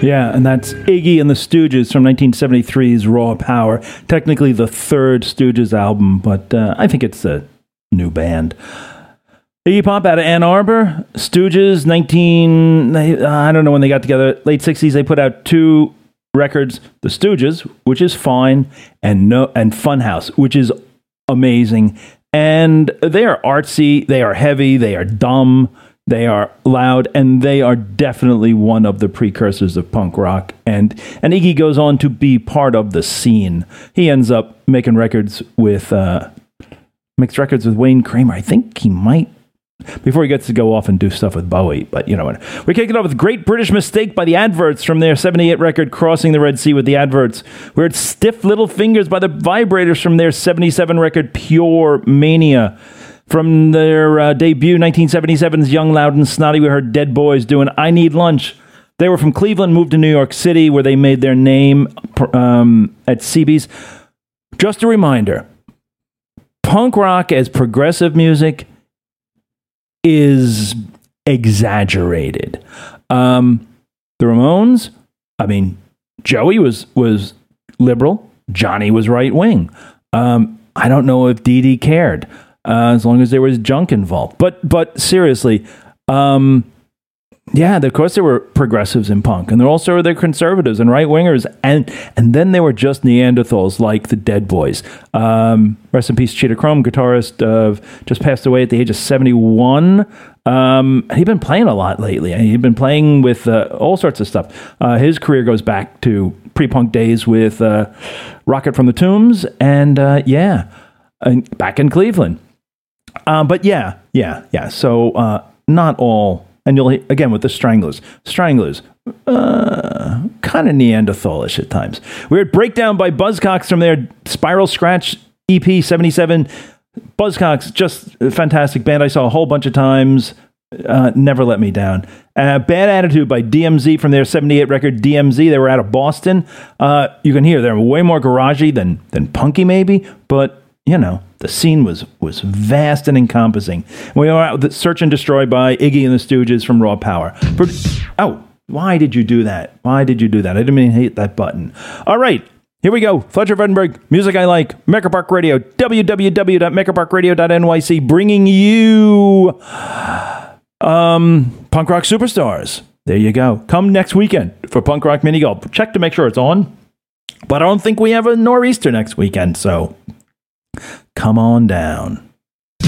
Yeah, and that's Iggy and the Stooges from 1973's Raw Power. Technically the third Stooges album, but I think it's a new band. Iggy Pop out of Ann Arbor. Stooges, I don't know when they got together. Late 60s, they put out two records. The Stooges, which is fine, and Funhouse, which is amazing. And they are artsy, they are heavy, they are dumb, they are loud, and they are definitely one of the precursors of punk rock. And Iggy goes on to be part of the scene. He ends up making records with Wayne Kramer. I think he might, before he gets to go off and do stuff with Bowie. But you know what? We kick it off with Great British Mistake by the Adverts from their 78 record Crossing the Red Sea with the Adverts. We heard Stiff Little Fingers by the Vibrators from their 77 record Pure Mania. From their debut 1977's Young, Loud and Snotty, we heard Dead Boys doing I Need Lunch. They were from Cleveland, moved to New York City, where they made their name at CB's. Just a reminder, punk rock as progressive music is exaggerated. The Ramones, I mean, Joey was liberal, Johnny was right wing. I don't know if Dee Dee cared, as long as there was junk involved. But seriously, yeah, of course there were progressives in punk, and there also were the conservatives and right wingers, and then there were just Neanderthals like the Dead Boys. Rest in peace, Cheetah Chrome, guitarist, just passed away at the age of 71. He'd been playing a lot lately. He'd been playing with all sorts of stuff. His career goes back to pre-punk days with Rocket from the Tombs, and back in Cleveland. But yeah. So not all. And you'll, again, with the Stranglers, kind of Neanderthalish at times. We heard Breakdown by Buzzcocks from their Spiral Scratch EP 77. Buzzcocks, just a fantastic band. I saw a whole bunch of times. Never let me down. Bad Attitude by DMZ from their 78 record DMZ. They were out of Boston. You can hear they're way more garagey than punky maybe, but you know, the scene was vast and encompassing. We were out with Search and Destroy by Iggy and the Stooges from Raw Power. Why did you do that? I didn't mean to hit that button. All right, here we go. Fletcher Vredenberg, music I like. Maker Park Radio, www.makerparkradio.nyc, bringing you Punk Rock Superstars. There you go. Come next weekend for Punk Rock Mini Golf. Check to make sure it's on. But I don't think we have a nor'easter next weekend, so come on down.